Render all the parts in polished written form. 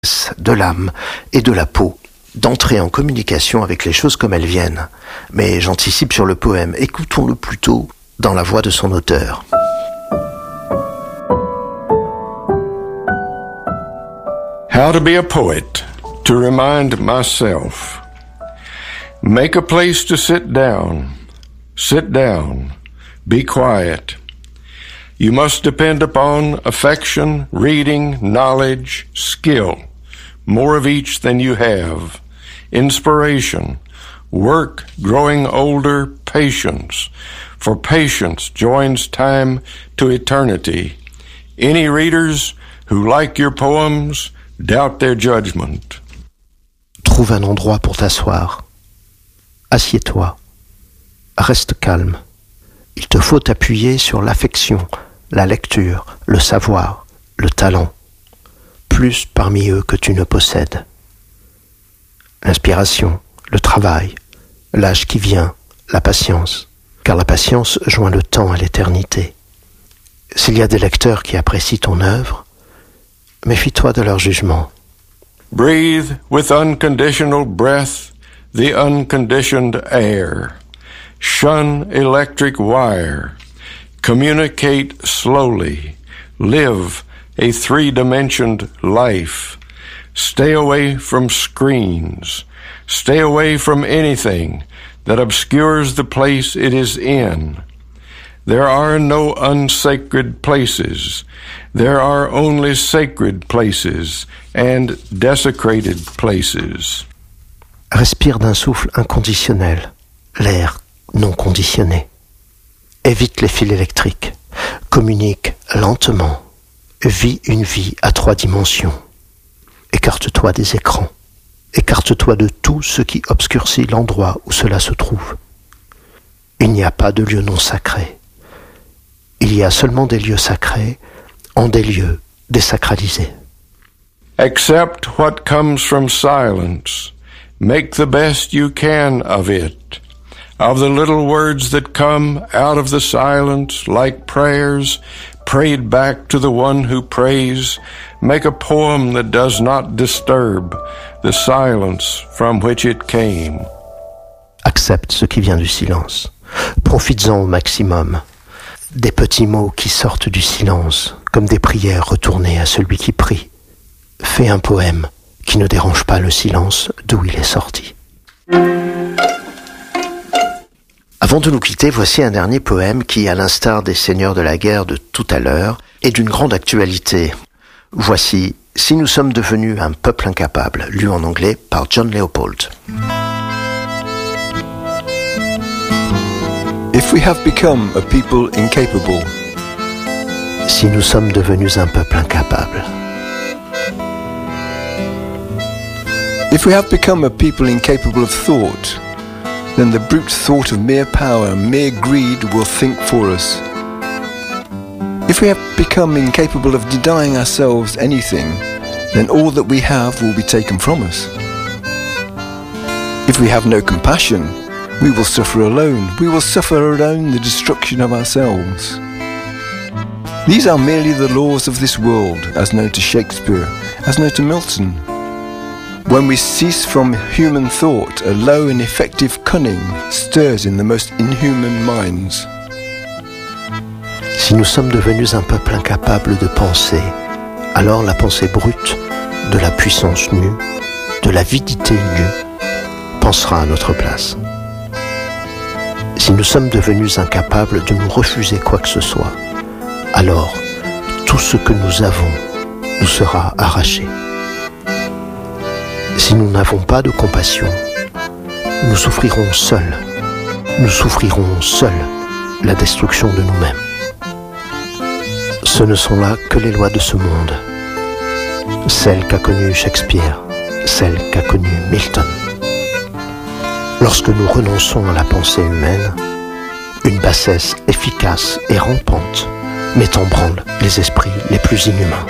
de l'âme et de la peau, d'entrer en communication avec les choses comme elles viennent. Mais j'anticipe sur le poème, écoutons-le plutôt dans la voix de son auteur. How to be a poet, to remind myself. Make a place to sit down, be quiet. You must depend upon affection, reading, knowledge, skill, more of each than you have, inspiration, work, growing older, patience, for patience joins time to eternity. Any readers who like your poems doubt their judgment. Trouve un endroit pour t'asseoir. Assieds-toi. Reste calme. Il te faut t'appuyer sur l'affection, la lecture, le savoir, le talent. Plus parmi eux que tu ne possèdes. L'inspiration, le travail, l'âge qui vient, la patience, car la patience joint le temps à l'éternité. S'il y a des lecteurs qui apprécient ton œuvre, méfie-toi de leur jugement. Breathe with unconditional breath the unconditioned air. Shun electric wire. Communicate slowly. Live a three-dimensioned life. Stay away from screens. Stay away from anything that obscures the place it is in. There are no unsacred places. There are only sacred places and desecrated places. Respire d'un souffle inconditionnel, l'air non conditionné. Évite les fils électriques. Communique lentement. Vis une vie à 3 dimensions. Écarte-toi des écrans. Écarte-toi de tout ce qui obscurcit l'endroit où cela se trouve. Il n'y a pas de lieu non sacré. Il y a seulement des lieux sacrés en des lieux désacralisés. Accept what comes from silence. Make the best you can of it. Of the little words that come out of the silence like prayers prayed back to the one who prays, make a poem that does not disturb the silence from which it came. Accepte ce qui vient du silence. Profites-en au maximum. Des petits mots qui sortent du silence, comme des prières retournées à celui qui prie. Fais un poème qui ne dérange pas le silence d'où il est sorti. Avant de nous quitter, voici un dernier poème qui, à l'instar des seigneurs de la guerre de tout à l'heure, est d'une grande actualité. Voici « Si nous sommes devenus un peuple incapable », lu en anglais par John Leopold. If we have become a people incapable. Si nous sommes devenus un peuple incapable. If we have become a people incapable of thought, then the brute thought of mere power, mere greed will think for us. If we have become incapable of denying ourselves anything, then all that we have will be taken from us. If we have no compassion, we will suffer alone. We will suffer alone the destruction of ourselves. These are merely the laws of this world, as known to Shakespeare, as known to Milton. When we cease from human thought, a low and effective cunning stirs in the most inhuman minds. Si nous sommes devenus un peuple incapable de penser, alors la pensée brute, de la puissance nue, de l'avidité nue, pensera à notre place. Si nous sommes devenus incapables de nous refuser quoi que ce soit, alors tout ce que nous avons nous sera arraché. Si nous n'avons pas de compassion, nous souffrirons seuls. Nous souffrirons seuls la destruction de nous-mêmes. Ce ne sont là que les lois de ce monde, celles qu'a connues Shakespeare, celles qu'a connues Milton. Lorsque nous renonçons à la pensée humaine, une bassesse efficace et rampante met en branle les esprits les plus inhumains.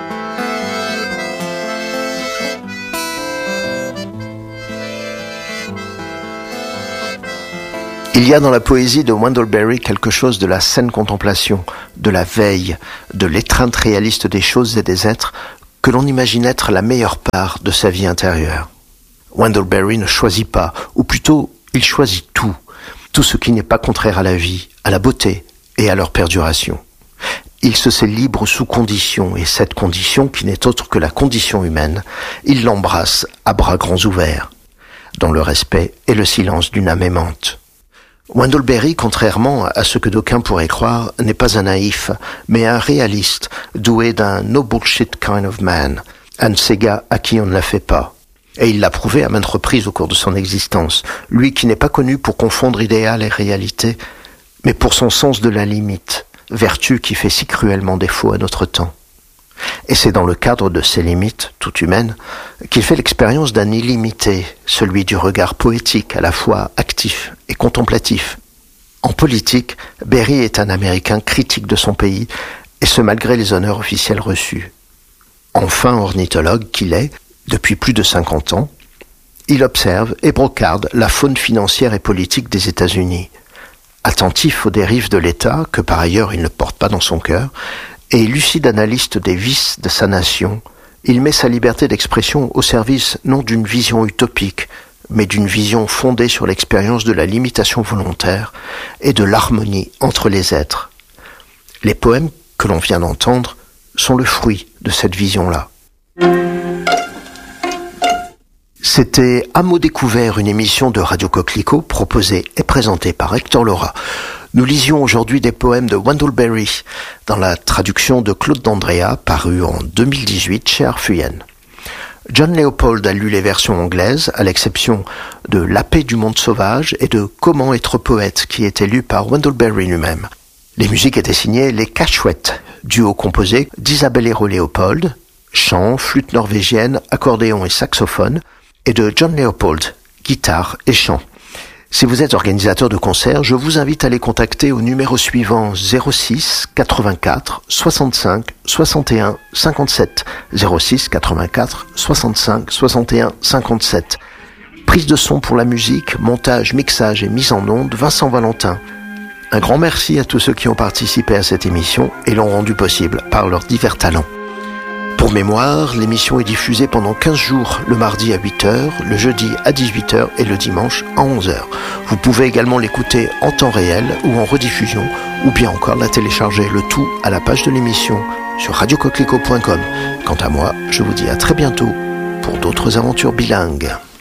Il y a dans la poésie de Wendell Berry quelque chose de la saine contemplation, de la veille, de l'étreinte réaliste des choses et des êtres que l'on imagine être la meilleure part de sa vie intérieure. Wendell Berry ne choisit pas, ou plutôt, il choisit tout ce qui n'est pas contraire à la vie, à la beauté et à leur perduration. Il se sait libre sous condition, et cette condition, qui n'est autre que la condition humaine, il l'embrasse à bras grands ouverts, dans le respect et le silence d'une âme aimante. Wendell Berry, contrairement à ce que d'aucuns pourraient croire, n'est pas un naïf, mais un réaliste, doué d'un no bullshit kind of man, un de ces gars à qui on ne la fait pas. Et il l'a prouvé à maintes reprises au cours de son existence, lui qui n'est pas connu pour confondre idéal et réalité, mais pour son sens de la limite, vertu qui fait si cruellement défaut à notre temps. Et c'est dans le cadre de ces limites, toutes humaines, qu'il fait l'expérience d'un illimité, celui du regard poétique à la fois actif et contemplatif. En politique, Berry est un Américain critique de son pays, et ce malgré les honneurs officiels reçus. Enfin ornithologue qu'il est, depuis plus de 50 ans, il observe et brocarde la faune financière et politique des États-Unis. Attentif aux dérives de l'État, que par ailleurs il ne porte pas dans son cœur, et lucide analyste des vices de sa nation, il met sa liberté d'expression au service non d'une vision utopique, mais d'une vision fondée sur l'expérience de la limitation volontaire et de l'harmonie entre les êtres. Les poèmes que l'on vient d'entendre sont le fruit de cette vision-là. C'était À mots découvert, une émission de Radio Coquelicot proposée et présentée par Hector Lora. Nous lisions aujourd'hui des poèmes de Wendell Berry dans la traduction de Claude D'Andrea parue en 2018 chez Arfuyen. John Leopold a lu les versions anglaises, à l'exception de La paix du monde sauvage et de Comment être poète, qui était lu par Wendell Berry lui-même. Les musiques étaient signées Les Cachouettes, duo composé d'Isabelle Hérault-Léopold, chant, flûte norvégienne, accordéon et saxophone, et de John Leopold, guitare et chant. Si vous êtes organisateur de concerts, je vous invite à les contacter au numéro suivant 06 84 65 61 57. 06 84 65 61 57. Prise de son pour la musique, montage, mixage et mise en onde, Vincent Valentin. Un grand merci à tous ceux qui ont participé à cette émission et l'ont rendu possible par leurs divers talents. Pour mémoire, l'émission est diffusée pendant 15 jours, le mardi à 8h, le jeudi à 18h et le dimanche à 11h. Vous pouvez également l'écouter en temps réel ou en rediffusion, ou bien encore la télécharger, le tout à la page de l'émission sur radiocoquelicot.com. Quant à moi, je vous dis à très bientôt pour d'autres aventures bilingues.